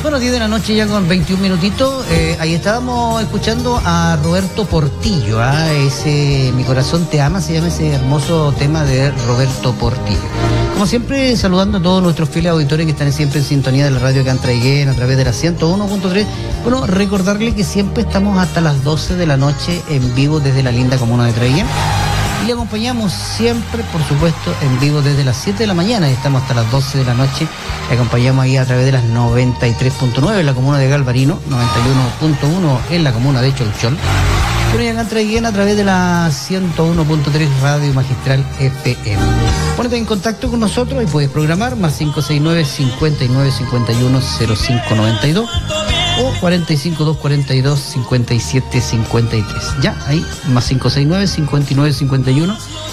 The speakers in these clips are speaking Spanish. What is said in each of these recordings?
Son las 10 de la noche ya con 21 minutitos. Ahí estábamos escuchando a Roberto Portillo. Ese Mi Corazón Te Ama, se llama ese hermoso tema de Roberto Portillo. Como siempre, saludando a todos nuestros fieles auditores que están siempre en sintonía de la radio Cantraiguén a través de la 101.3. Bueno, recordarles que siempre estamos hasta las 12 de la noche en vivo desde la linda comuna de Traiguén. Y le acompañamos siempre, por supuesto, en vivo desde las 7 de la mañana y estamos hasta las 12 de la noche. Le acompañamos ahí a través de las 93.9 en la comuna de Galvarino, 91.1 en la comuna de Cholchol. Bueno, y acá en Traiguén a través de la 101.3 Radio Magistral FM. Ponete en contacto con nosotros y puedes programar más 569 59 51 0592 o 45 242 57 53. Ya, ahí, más 569 59 51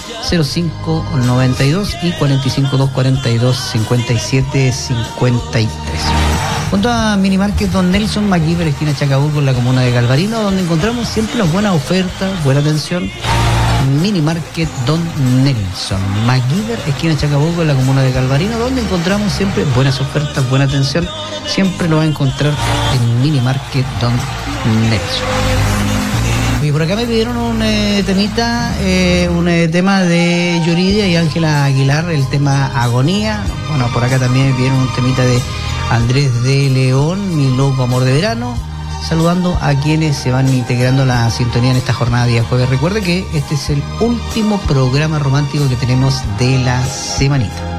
0592 y 45 242 57 53. Junto a Minimarket Don Nelson, MacGyver, esquina Chacabuco, en la comuna de Galvarino, donde encontramos siempre las buenas ofertas, buena atención. Minimarket Don Nelson, MacGyver, esquina Chacabuco, en la comuna de Galvarino, donde encontramos siempre buenas ofertas, buena atención. Siempre lo va a encontrar en Minimarket Don Nelson. Y por acá me pidieron un temita, un tema de Yuridia y Ángela Aguilar, el tema Agonía. Bueno, por acá también me pidieron un temita de Andrés de León, Mi Loco Amor de Verano. Saludando a quienes se van integrando a la sintonía en esta jornada de día jueves. Recuerde que este es el último programa romántico que tenemos de la semanita.